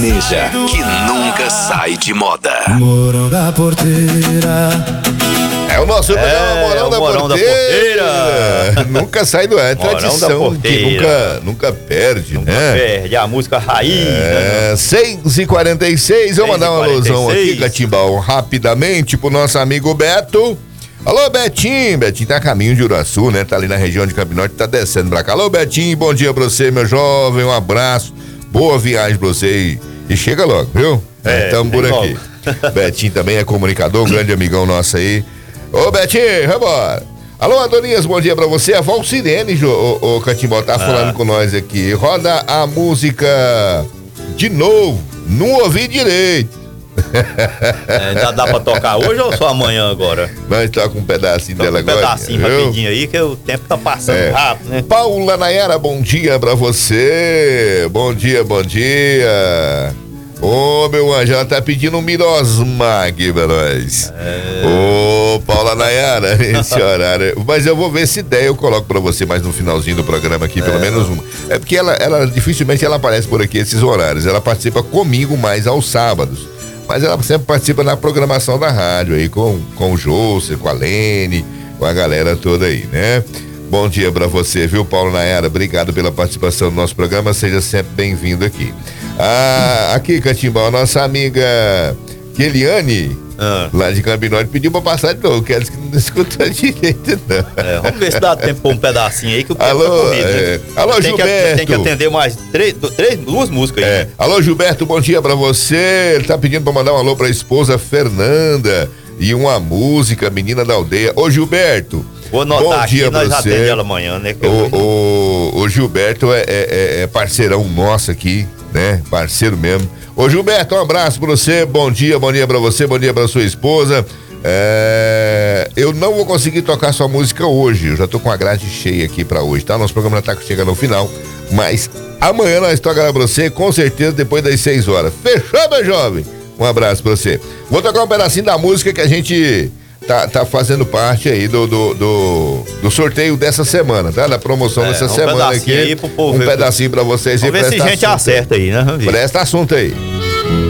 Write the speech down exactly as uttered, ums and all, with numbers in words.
sertaneja que nunca sai de moda. Morão da Porteira. É o nosso programa é, Morão, é da, Morão Porteira. da Porteira. Nunca sai do ar. É tradição que nunca, nunca perde, nunca né? perde. A música raiz. É, né? seis e quarenta e seis. Eu vou mandar uma alusão aqui, Catimbau, rapidamente pro nosso amigo Beto. Alô, Betinho. Betinho tá a caminho de Uraçu, né? Tá ali na região de Campinote, tá descendo pra cá. Alô, Betinho, bom dia pra você, meu jovem. Um abraço. Boa viagem pra você e, e chega logo, viu? É, estamos por aqui. Betinho também é comunicador, um grande amigão nosso aí. Ô, Betinho, vambora. Alô, Adonias, bom dia pra você. A Valcirene, o, o Catimbó, tá ah. falando com nós aqui. Roda a música de novo. Não ouvi direito. É, ainda dá pra tocar hoje ou só amanhã agora? Nós toca um pedacinho toca dela um agora. Um pedacinho viu? Rapidinho aí, que o tempo tá passando é. rápido, né? Paula Nayara, bom dia pra você. Bom dia, bom dia. Ô, oh, meu anjo, ela tá pedindo um Mirosmar aqui pra nós. Ô, é... oh, Paula Nayara, esse horário. Mas eu vou ver se der, eu coloco pra você mais no finalzinho do programa aqui, é. pelo menos uma. É porque ela, ela, dificilmente ela aparece por aqui esses horários. Ela participa comigo mais aos sábados. Mas ela sempre participa na programação da rádio aí, com, com o José, com a Lene, com a galera toda aí, né? Bom dia pra você, viu, Paulo Nayara? Obrigado pela participação no nosso programa, seja sempre bem-vindo aqui. Ah, aqui, Catimbau, nossa amiga Keliane, ah. lá de Campinote, pediu pra passar de novo, que ela disse que não escutou direito, não. É, vamos ver se dá tempo pra um pedacinho aí que o tempo Alô, tá comido, né? é, alô, tem Gilberto. Que, tem que atender mais três, três, duas músicas aí. É. Né? Alô, Gilberto, bom dia pra você. Ele tá pedindo pra mandar um alô pra esposa Fernanda e uma música, Menina da Aldeia. Ô, Gilberto. Vou anotar bom aqui, dia nós pra você. atendemos ela amanhã, né? O, o, o Gilberto é, é, é parceirão nosso aqui, né? Parceiro mesmo. Ô, Gilberto, um abraço pra você. Bom dia, bom dia pra você, bom dia pra sua esposa. É, eu não vou conseguir tocar sua música hoje, eu já tô com a grade cheia aqui pra hoje, tá? Nosso programa já tá chegando no final, mas amanhã nós tocamos pra você, com certeza, depois das seis horas. Fechou, meu jovem? Um abraço pra você. Vou tocar um pedacinho da música que a gente tá, tá fazendo parte aí do, do, do, do sorteio dessa semana, tá? Da promoção é, dessa um semana aqui. Aí pro povo um ver, pedacinho pra vocês. Vamos ver se a gente acerta aí, né? Presta assunto aí.